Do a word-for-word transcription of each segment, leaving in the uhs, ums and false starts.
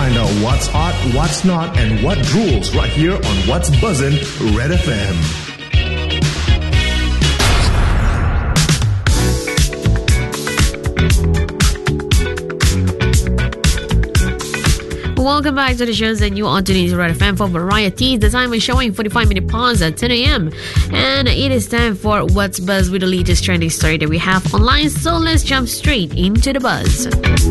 find out what's hot, what's not, and what rules right here on What's Buzzin' Red F M. Welcome back to the shows that you are tuning to Red F M for variety. The time is showing forty-five minute past at ten a.m. And it is time for What's Buzz with the latest trending story that we have online. So let's jump straight into the buzz.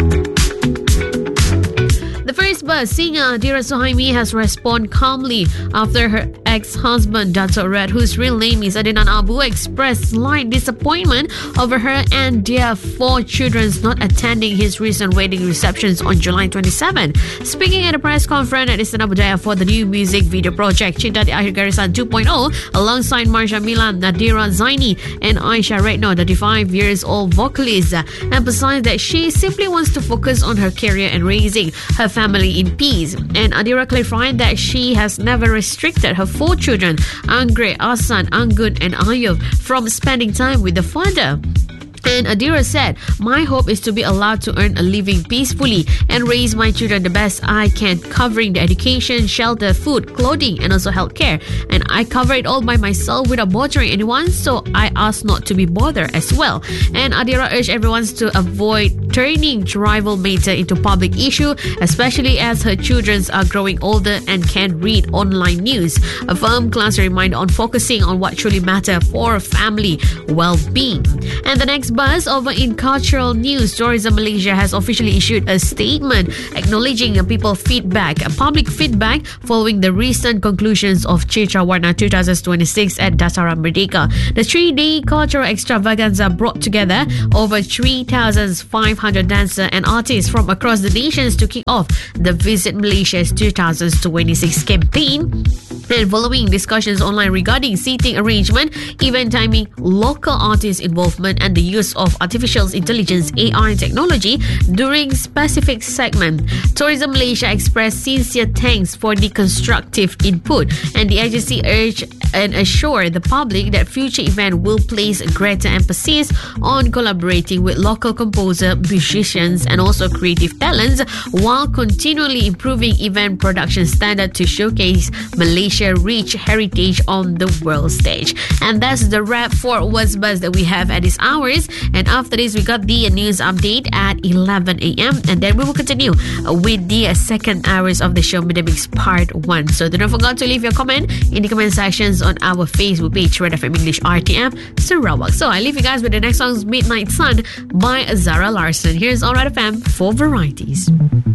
The first buzz, singer Adira Suhaimi has responded calmly after her ex-husband Dato' Red, whose real name is Adnan Abu, expressed slight disappointment over her and their four children not attending his recent wedding receptions on July twenty-seventh. Speaking at a press conference at Istana Budaya for the new music video project Cinta di Akhir Garisan two point oh, alongside Marsha Milan, Nadira Zaini and Aisha Retno, the thirty-five years old vocalist, emphasized that she simply wants to focus on her career and raising her family in peace. And Adira clarified that she has never restricted her four children, Angre, Asan, Anggun and Ayub, from spending time with the father. And Adira said, "My hope is to be allowed to earn a living peacefully and raise my children the best I can, covering the education, shelter, food, clothing and also healthcare. And I cover it all by myself without bothering anyone, so I ask not to be bothered as well." And Adira urged everyone to avoid turning tribal matter into public issue, especially as her children are growing older and can read online news. A firm class reminder on focusing on what truly matters for family well-being. And the next buzz over in cultural news, Tourism Malaysia has officially issued a statement acknowledging people feedback, public feedback following the recent conclusions of Citra Warna twenty twenty-six at Dataran Merdeka. The three-day cultural extravaganza brought together over three thousand five hundred dancers and artists from across the nations to kick off the Visit Malaysia's two thousand twenty-six campaign. And following discussions online regarding seating arrangement, event timing, local artist involvement and the use of artificial intelligence A I technology during specific segment, Tourism Malaysia expressed sincere thanks for the constructive input, and the agency urged and assured the public that future event will place greater emphasis on collaborating with local composer, musicians and also creative talents while continually improving event production standard to showcase Malaysia rich heritage on the world stage. And that's the wrap for What's Buzz that we have at these hours. And after this, we got the news update at eleven a.m. and then we will continue with the second hours of the show, Midday Mix Part one. So do not forget to leave your comment in the comment sections on our Facebook page, Red F M English R T M Sarawak. So I leave you guys with the next song, Midnight Sun by Zara Larsson. Here's on Red F M for varieties.